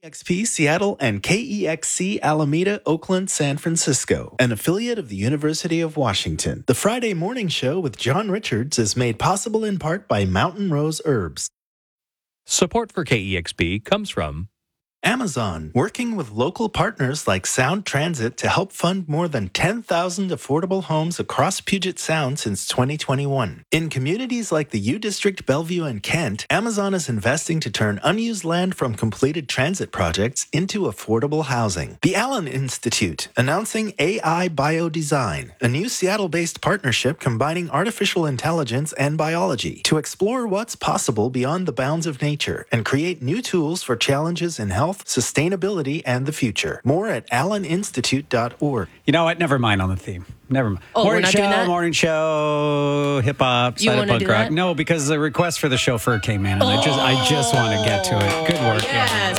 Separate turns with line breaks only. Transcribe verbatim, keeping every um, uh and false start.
X P Seattle and K E X C Alameda, Oakland, San Francisco, an affiliate of the University of Washington. The Friday Morning Show with John Richards is made possible in part by Mountain Rose Herbs.
Support for K E X P comes from
Amazon, working with local partners like Sound Transit to help fund more than ten thousand affordable homes across Puget Sound since twenty twenty-one. In communities like the U District, Bellevue, and Kent, Amazon is investing to turn unused land from completed transit projects into affordable housing. The Allen Institute, announcing A I Biodesign, a new Seattle-based partnership combining artificial intelligence and biology to explore what's possible beyond the bounds of nature and create new tools for challenges in health, sustainability, and the future. More at allen institute dot org.
You know what? Never mind on the theme. Never mind.
Oh,
morning
we're not
show,
doing that?
morning show, hip hop,
You
side of
wanna
punk
do
rock.
that?
No, because the request for the chauffeur came in, and I just, I just want to get to it. Good work.
Yes.